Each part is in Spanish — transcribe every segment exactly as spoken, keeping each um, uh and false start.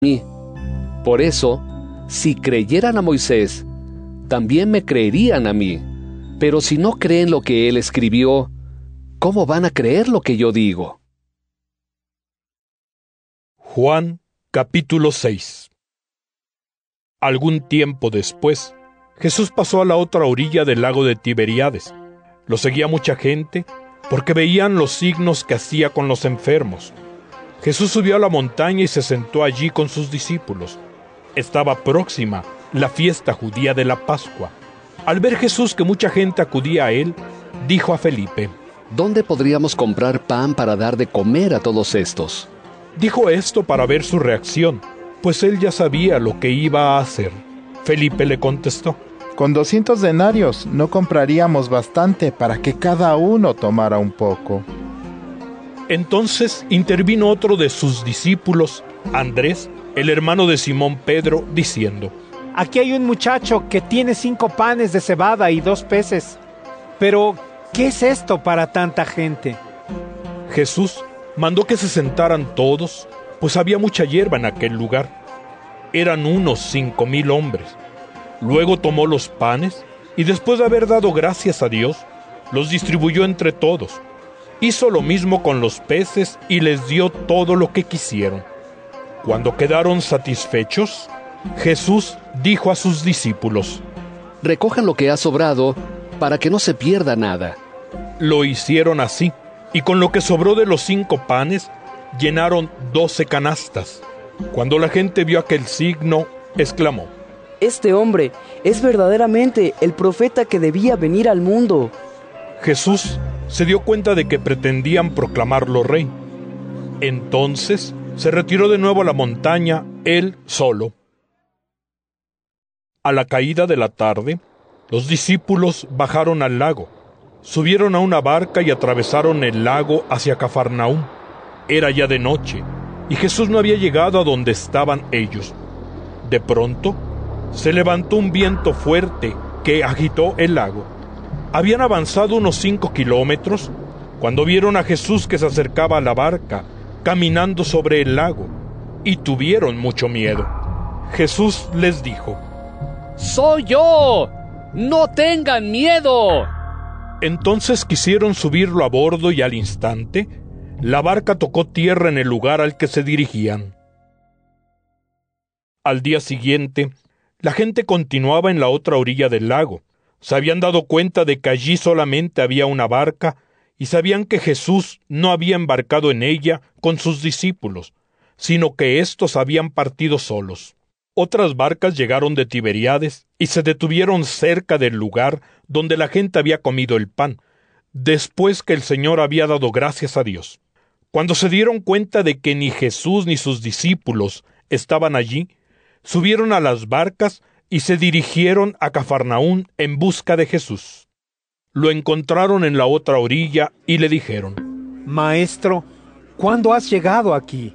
mí. Por eso, si creyeran a Moisés, también me creerían a mí. Pero si no creen lo que él escribió, ¿cómo van a creer lo que yo digo? Juan capítulo seis. Algún tiempo después, Jesús pasó a la otra orilla del lago de Tiberíades. Lo seguía mucha gente porque veían los signos que hacía con los enfermos. Jesús subió a la montaña y se sentó allí con sus discípulos. Estaba próxima la fiesta judía de la Pascua. Al ver Jesús que mucha gente acudía a él, dijo a Felipe: ¿Dónde podríamos comprar pan para dar de comer a todos estos? Dijo esto para ver su reacción, pues él ya sabía lo que iba a hacer. Felipe le contestó: Con doscientos denarios no compraríamos bastante para que cada uno tomara un poco. Entonces intervino otro de sus discípulos, Andrés, el hermano de Simón Pedro, diciendo: Aquí hay un muchacho que tiene cinco panes de cebada y dos peces. Pero, ¿qué es esto para tanta gente? Jesús mandó que se sentaran todos, pues había mucha hierba en aquel lugar. Eran unos cinco mil hombres. Luego tomó los panes y después de haber dado gracias a Dios, los distribuyó entre todos. Hizo lo mismo con los peces y les dio todo lo que quisieron. Cuando quedaron satisfechos, Jesús dijo a sus discípulos: Recojan lo que ha sobrado para que no se pierda nada. Lo hicieron así, y con lo que sobró de los cinco panes, llenaron doce canastas. Cuando la gente vio aquel signo, exclamó: Este hombre es verdaderamente el profeta que debía venir al mundo. Jesús se dio cuenta de que pretendían proclamarlo rey. Entonces se retiró de nuevo a la montaña, él solo. A la caída de la tarde, los discípulos bajaron al lago, subieron a una barca y atravesaron el lago hacia Cafarnaúm. Era ya de noche, y Jesús no había llegado a donde estaban ellos. De pronto, se levantó un viento fuerte que agitó el lago. Habían avanzado unos cinco kilómetros cuando vieron a Jesús que se acercaba a la barca, caminando sobre el lago, y tuvieron mucho miedo. Jesús les dijo: ¡Soy yo! ¡No tengan miedo! Entonces quisieron subirlo a bordo y al instante, la barca tocó tierra en el lugar al que se dirigían. Al día siguiente, la gente continuaba en la otra orilla del lago. Se habían dado cuenta de que allí solamente había una barca y sabían que Jesús no había embarcado en ella con sus discípulos, sino que éstos habían partido solos. Otras barcas llegaron de Tiberíades y se detuvieron cerca del lugar donde la gente había comido el pan, después que el Señor había dado gracias a Dios. Cuando se dieron cuenta de que ni Jesús ni sus discípulos estaban allí, subieron a las barcas y se dirigieron a Cafarnaúm en busca de Jesús. Lo encontraron en la otra orilla y le dijeron: Maestro, ¿cuándo has llegado aquí?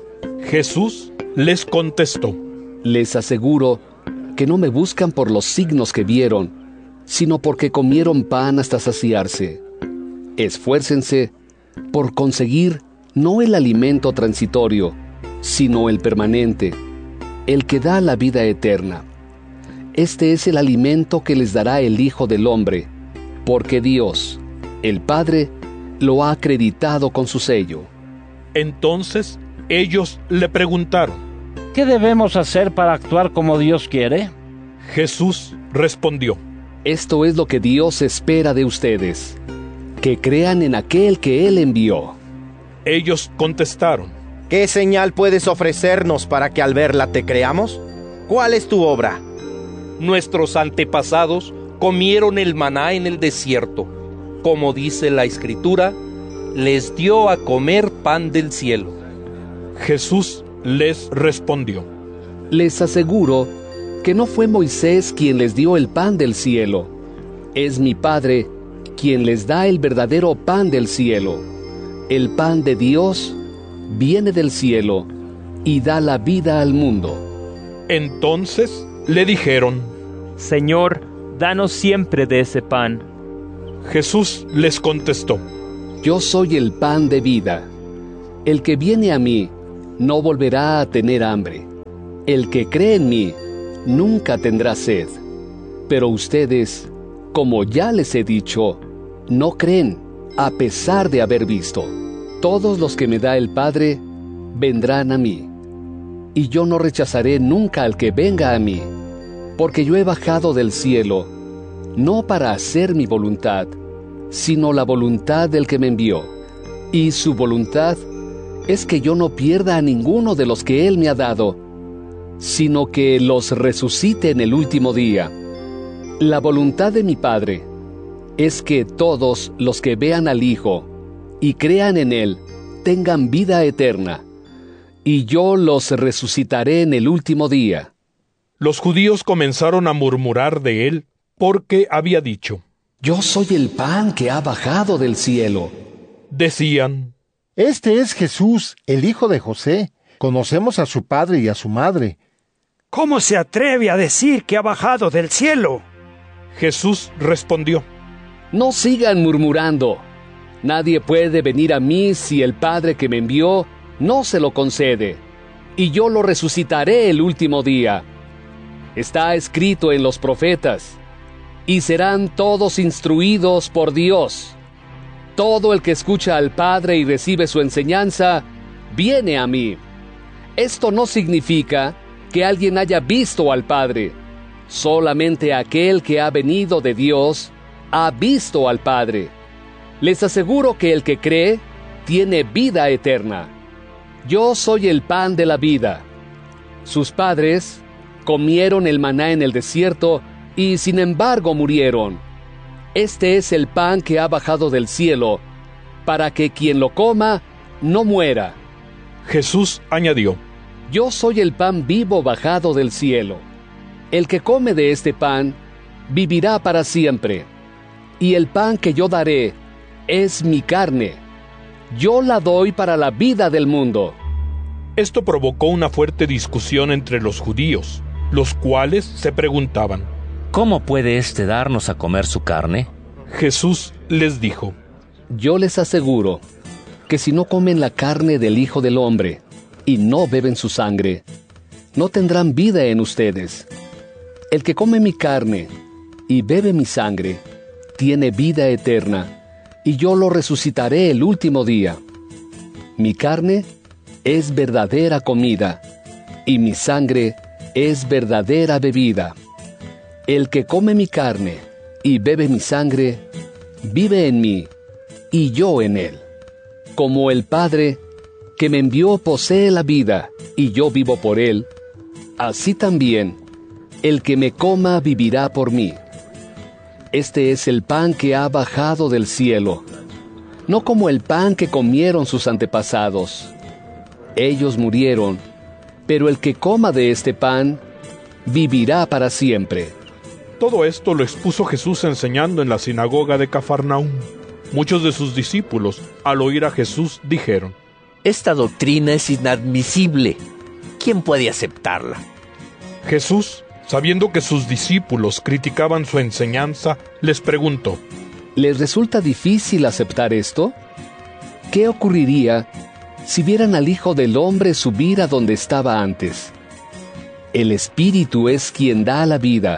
Jesús les contestó: Les aseguro que no me buscan por los signos que vieron, sino porque comieron pan hasta saciarse. Esfuércense por conseguir no el alimento transitorio, sino el permanente, el que da la vida eterna. Este es el alimento que les dará el Hijo del Hombre, porque Dios, el Padre, lo ha acreditado con su sello. Entonces ellos le preguntaron: ¿Qué debemos hacer para actuar como Dios quiere? Jesús respondió: Esto es lo que Dios espera de ustedes, que crean en aquel que Él envió. Ellos contestaron: ¿Qué señal puedes ofrecernos para que al verla te creamos? ¿Cuál es tu obra? Nuestros antepasados comieron el maná en el desierto. Como dice la Escritura, les dio a comer pan del cielo. Jesús les respondió: Les aseguro que no fue Moisés quien les dio el pan del cielo. Es mi Padre quien les da el verdadero pan del cielo. El pan de Dios viene del cielo y da la vida al mundo. Entonces le dijeron: Señor, danos siempre de ese pan. Jesús les contestó: Yo soy el pan de vida. El que viene a mí no volverá a tener hambre, El que cree en mí nunca tendrá sed. Pero ustedes, como ya les he dicho, no creen, a pesar de haber visto. Todos los que me da el Padre vendrán a mí, y yo no rechazaré nunca al que venga a mí, porque yo he bajado del cielo, no para hacer mi voluntad, sino la voluntad del que me envió. Y su voluntad es que yo no pierda a ninguno de los que él me ha dado, sino que los resucite en el último día. La voluntad de mi Padre es que todos los que vean al Hijo y crean en Él tengan vida eterna, y yo los resucitaré en el último día. Los judíos comenzaron a murmurar de él, porque había dicho: Yo soy el pan que ha bajado del cielo. Decían: Este es Jesús, el hijo de José. Conocemos a su padre y a su madre. ¿Cómo se atreve a decir que ha bajado del cielo? Jesús respondió: No sigan murmurando. Nadie puede venir a mí si el Padre que me envió no se lo concede, y yo lo resucitaré el último día. Está escrito en los profetas: y serán todos instruidos por Dios. Todo el que escucha al Padre y recibe su enseñanza, viene a mí. Esto no significa que alguien haya visto al Padre. Solamente aquel que ha venido de Dios ha visto al Padre. Les aseguro que el que cree tiene vida eterna. Yo soy el pan de la vida. Sus padres comieron el maná en el desierto y sin embargo murieron. Este es el pan que ha bajado del cielo, para que quien lo coma no muera. Jesús añadió: Yo soy el pan vivo bajado del cielo. El que come de este pan vivirá para siempre. Y el pan que yo daré es mi carne. Yo la doy para la vida del mundo. Esto provocó una fuerte discusión entre los judíos, los cuales se preguntaban: ¿Cómo puede éste darnos a comer su carne? Jesús les dijo: Yo les aseguro que si no comen la carne del Hijo del Hombre y no beben su sangre, no tendrán vida en ustedes. El que come mi carne y bebe mi sangre, tiene vida eterna, y yo lo resucitaré el último día. Mi carne es verdadera comida, y mi sangre es verdadera bebida. El que come mi carne y bebe mi sangre, vive en mí, y yo en él. Como el Padre que me envió posee la vida, y yo vivo por él, así también el que me coma vivirá por mí. Este es el pan que ha bajado del cielo, no como el pan que comieron sus antepasados. Ellos murieron, pero el que coma de este pan vivirá para siempre. Todo esto lo expuso Jesús enseñando en la sinagoga de Cafarnaúm. Muchos de sus discípulos, al oír a Jesús, dijeron: Esta doctrina es inadmisible. ¿Quién puede aceptarla? Jesús, sabiendo que sus discípulos criticaban su enseñanza, les preguntó: ¿Les resulta difícil aceptar esto? ¿Qué ocurriría si vieran al Hijo del Hombre subir a donde estaba antes? El Espíritu es quien da la vida.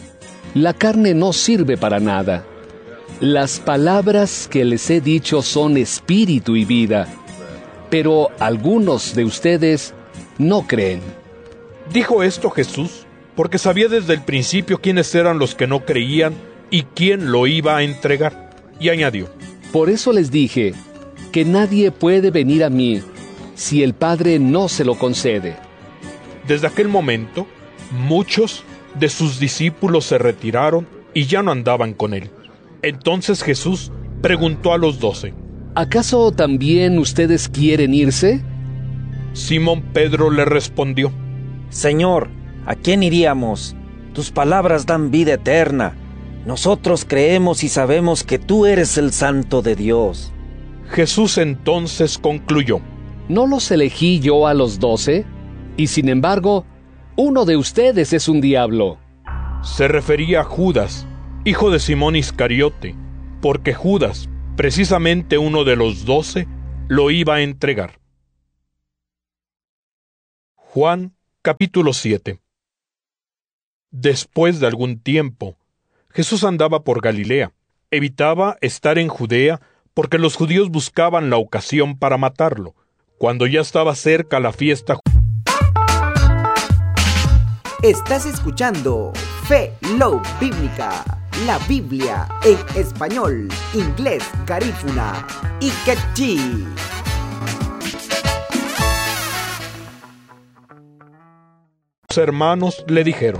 La carne no sirve para nada. Las palabras que les he dicho son espíritu y vida, pero algunos de ustedes no creen. Dijo esto Jesús porque sabía desde el principio quiénes eran los que no creían y quién lo iba a entregar. Y añadió: Por eso les dije que nadie puede venir a mí si el Padre no se lo concede. Desde aquel momento, muchos de sus discípulos se retiraron y ya no andaban con él. Entonces Jesús preguntó a los doce: ¿Acaso también ustedes quieren irse? Simón Pedro le respondió: Señor, ¿a quién iríamos? Tus palabras dan vida eterna. Nosotros creemos y sabemos que tú eres el Santo de Dios. Jesús entonces concluyó: ¿No los elegí yo a los doce? Y sin embargo, uno de ustedes es un diablo. Se refería a Judas, hijo de Simón Iscariote, porque Judas, precisamente uno de los doce, lo iba a entregar. Juan Capítulo siete. Después de algún tiempo, Jesús andaba por Galilea. Evitaba estar en Judea porque los judíos buscaban la ocasión para matarlo. Cuando ya estaba cerca la fiesta, estás escuchando Fe Love Bíblica, la Biblia en español, inglés, garífuna y quechí. Sus hermanos le dijeron: